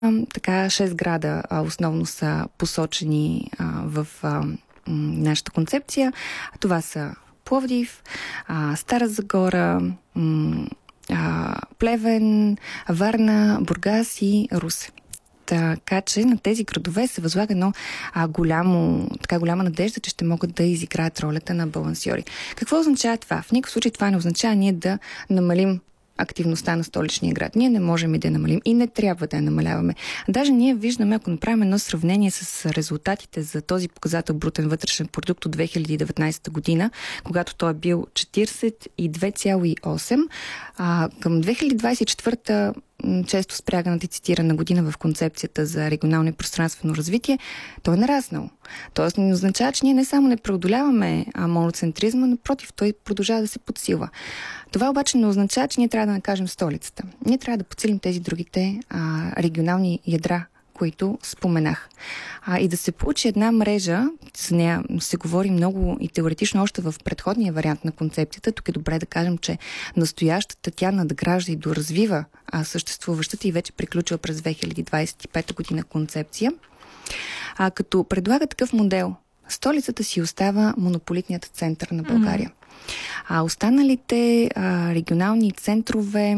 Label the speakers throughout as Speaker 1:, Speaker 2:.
Speaker 1: Така 6 града основно са посочени в нашата концепция. Това са Пловдив, Стара Загора, Плевен, Варна, Бургас и Русе. Така че на тези градове се възлага едно голяма надежда, че ще могат да изиграят ролята на балансьори. Какво означава това? В никакъв случай това не означава ние да намалим активността на столичния град. Ние не можем и да я намалим и не трябва да я намаляваме. Даже ние виждаме, ако направим едно сравнение с резултатите за този показател брутен вътрешен продукт от 2019 година, когато той е бил 42,8, към 2024 често спряганата и цитирана година в концепцията за регионално и пространствено развитие, той е нараснал. Тоест не означава, че ние не само не преодоляваме моноцентризма, напротив, той продължава да се подсилва. Това обаче не означава, че ние трябва да накажем столицата. Ние трябва да подсилим тези другите регионални ядра, които споменах. И да се получи една мрежа, за нея се говори много и теоретично още в предходния вариант на концепцията. Тук е добре да кажем, че настоящата тя надгражда и доразвива съществуващата и вече приключила през 2025 година концепция. Като предлага такъв модел, столицата си остава монополитният център на България. Останалите регионални центрове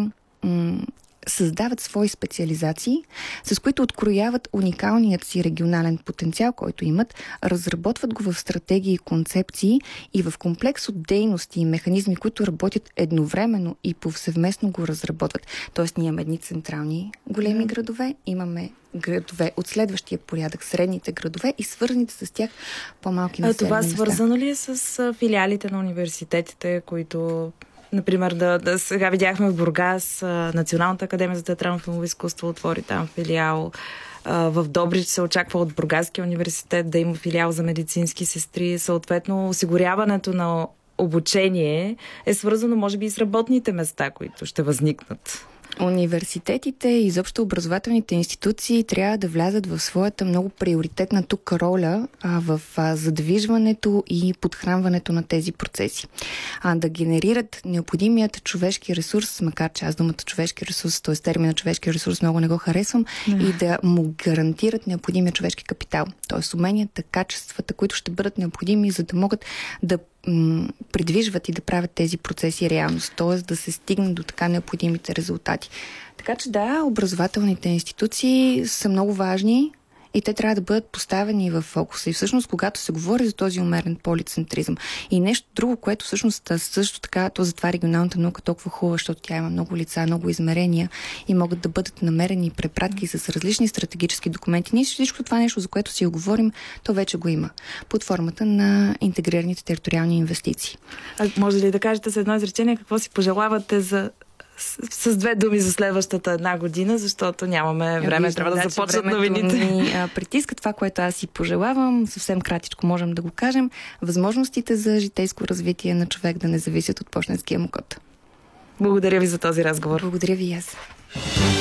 Speaker 1: създават свои специализации, с които открояват уникалният си регионален потенциал, който имат, разработват го в стратегии и концепции и в комплекс от дейности и механизми, които работят едновременно и повсеместно го разработват. Тоест ние имаме едни централни големи градове, имаме градове от следващия порядък, средните градове и свързаните с тях по-малки населени места.
Speaker 2: Това свързано ли е с филиалите на университетите, които... Например, сега видяхме в Бургас Националната академия за театрално филмово изкуство отвори там филиал. В Добрич се очаква от Бургаския университет да има филиал за медицински сестри. Съответно, осигуряването на обучение е свързано, може би, и с работните места, които ще възникнат.
Speaker 1: Университетите и изобщо образователните институции трябва да влязат в своята много приоритетна тук роля в задвижването и подхранването на тези процеси. Да генерират необходимият човешки ресурс, макар че аз думата човешки ресурс, т.е. термина човешки ресурс много не го харесвам, и да му гарантират необходимия човешки капитал. Т.е. уменията, качествата, които ще бъдат необходими, за да могат да придвижват и да правят тези процеси реалност, т.е. да се стигне до така необходимите резултати. Така че да, образователните институции са много важни и те трябва да бъдат поставени в фокуса. И всъщност, когато се говори за този умерен полицентризъм и нещо друго, което всъщност също така, то затова регионалната наука е толкова хубава, защото тя има много лица, много измерения и могат да бъдат намерени препратки с различни стратегически документи. Ние всичко това нещо, за което си говорим, то вече го има под формата на интегрираните териториални инвестиции.
Speaker 2: Може ли да кажете с едно изречение какво си пожелавате с две думи за следващата една година, защото нямаме време, трябва да започнат новините.
Speaker 1: Ни притиска това, което аз си пожелавам. Съвсем кратичко можем да го кажем. Възможностите за житейско развитие на човек да не зависят от пощенския му код.
Speaker 2: Благодаря ви за този разговор.
Speaker 1: Благодаря ви и аз.